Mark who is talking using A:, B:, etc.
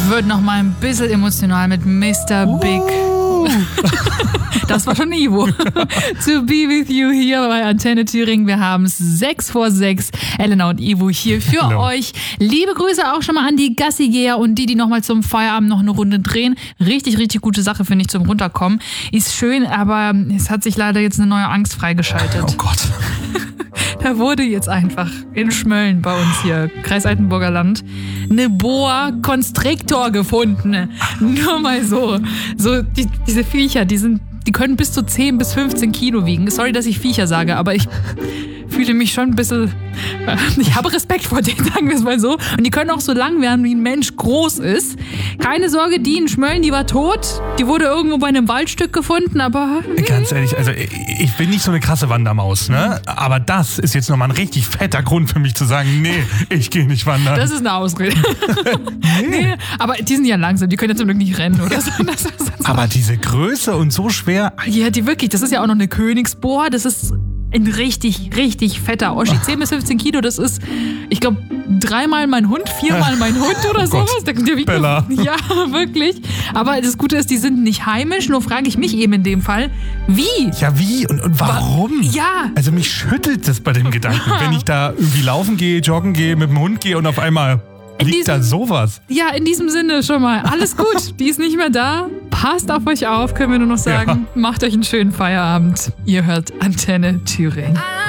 A: wird noch mal ein bisschen emotional mit Mr. Big. Das war schon Ivo. To be with you hier bei Antenne Thüringen. Wir haben es 6:06. Elena und Ivo hier für euch. Liebe Grüße auch schon mal an die Gassigeher und die nochmal zum Feierabend noch eine Runde drehen. Richtig, richtig gute Sache, finde ich, zum Runterkommen. Ist schön, aber es hat sich leider jetzt eine neue Angst freigeschaltet.
B: Oh Gott.
A: Da wurde jetzt einfach in Schmölln bei uns hier, Kreis Altenburger Land, eine Boa Constrictor gefunden. Nur mal so. Diese Viecher, die können bis zu 10 bis 15 Kilo wiegen. Sorry, dass ich Viecher sage, aber ich fühle mich schon ein bisschen... Ich habe Respekt vor denen, sagen wir es mal so. Und die können auch so lang werden, wie ein Mensch groß ist. Keine Sorge, die in Schmölln, die war tot. Die wurde irgendwo bei einem Waldstück gefunden, aber...
B: Ganz ehrlich, also ich bin nicht so eine krasse Wandermaus, ne? Aber das ist jetzt nochmal ein richtig fetter Grund für mich zu sagen, nee, ich gehe nicht wandern.
A: Das ist eine Ausrede. Nee, aber die sind ja langsam, die können ja zum Glück nicht rennen oder so.
B: Aber diese Größe und so schwer...
A: Ja, die wirklich, das ist ja auch noch eine Königsboa, das ist ein richtig, richtig fetter Oschi. 10 bis 15 Kilo, das ist, ich glaube, 3-mal mein Hund, 4-mal mein Hund oder sowas.
B: Bella.
A: Ja, wirklich. Aber das Gute ist, die sind nicht heimisch, nur frage ich mich eben in dem Fall, wie?
B: Ja, wie und warum?
A: Ja.
B: Also mich schüttelt das bei dem Gedanken, wenn ich da irgendwie laufen gehe, joggen gehe, mit dem Hund gehe und auf einmal... Liegt da sowas?
A: Ja, in diesem Sinne schon mal. Alles gut. Die ist nicht mehr da. Passt auf euch auf, können wir nur noch sagen. Ja. Macht euch einen schönen Feierabend. Ihr hört Antenne Thüringen.